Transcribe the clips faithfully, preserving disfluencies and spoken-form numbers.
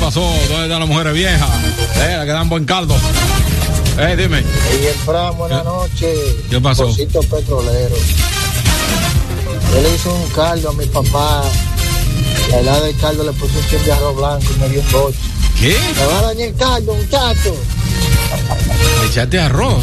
pasó? ¿Dónde están las mujeres viejas? Eh, las que dan buen caldo. Eh, dime. Y el Fran, buenas noches. ¿Qué pasó? Cosito petrolero. Yo le hice un caldo a mi papá. La helada del caldo le puse un chip de arroz blanco y me dio un boche. ¿Qué? Me va a dañar el caldo, muchacho. ¿Le echaste arroz?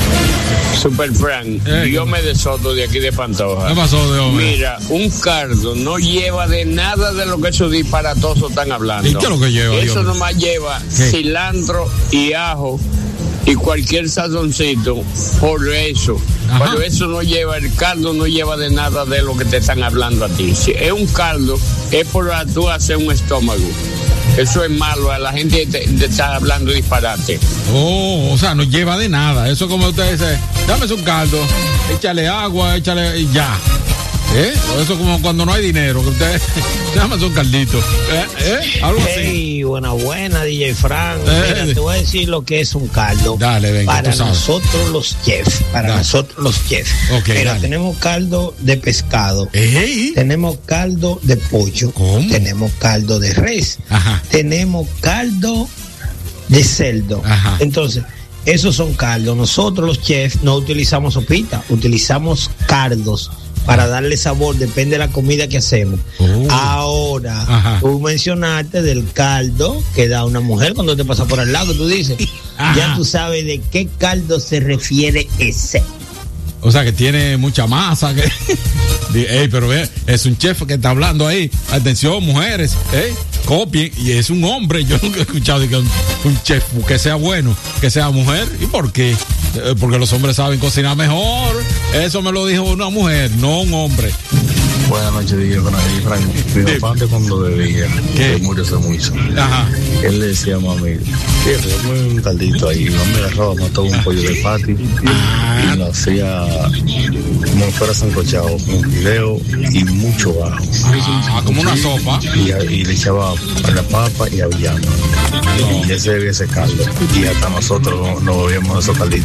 Super Frank, Eh, Dios me de Soto de aquí de Pantoja. ¿Qué pasó, de hombre? Mira, un caldo no lleva de nada de lo que esos disparatosos están hablando. ¿Y qué es lo que lleva, Eso Dios? nomás lleva ¿Qué? cilantro y ajo y cualquier sazoncito. Por eso. Ajá. Pero eso no lleva, el caldo no lleva de nada de lo que te están hablando a ti. Si es un caldo, es por tú hacer un estómago. Eso es malo, a la gente te, te está hablando disparate. Oh, o sea, no lleva de nada. Eso como usted dice, dame un caldo, échale agua, échale y ya. ¿Eh? Eso como cuando no hay dinero, que usted, dame un caldito. ¿Eh? ¿Eh? Algo así. Hey, buena, buena, D J Frank. Eh, Mira, te voy a decir lo que es un caldo. Dale, venga, para tú sabes. nosotros los chefs. Para Dale. nosotros los chefs. Ok, Mira, dale. tenemos caldo de pescado. Ey. Tenemos caldo de pollo. ¿Cómo? Tenemos caldo de res. Ajá. Tenemos caldo de cerdo. Ajá. Entonces, esos son caldos. Nosotros los chefs no utilizamos sopita, utilizamos caldos para darle sabor, depende de la comida que hacemos. Oh. Ahora, Ajá. tú mencionaste del caldo que da una mujer cuando te pasa por al lado, tú dices, Ajá. ya tú sabes de qué caldo se refiere ese. O sea, que tiene mucha masa. Que... Ey, pero ve, es un chef que está hablando ahí. Atención, mujeres, ¿eh? Copien. Y es un hombre. Yo nunca he escuchado de que un, un chef que sea bueno, que sea mujer. ¿Y por qué? Eh, Porque los hombres saben cocinar mejor. Eso me lo dijo una mujer, no un hombre. Buenas noches, D J Frank. Mi Sí. papá cuando bebía, ¿Qué? que murió hace mucho, Ajá. él le decía a mami, ¿qué? Dame un caldito ahí. Mami agarraba, mataba un pollo de pati y lo hacía como si fuera sancochado, con fideo y mucho ajo. Ah, como una sopa. Y, y le echaba a la papa y avellana. Y ese ese caldo. Y hasta nosotros no, no bebíamos esos calditos.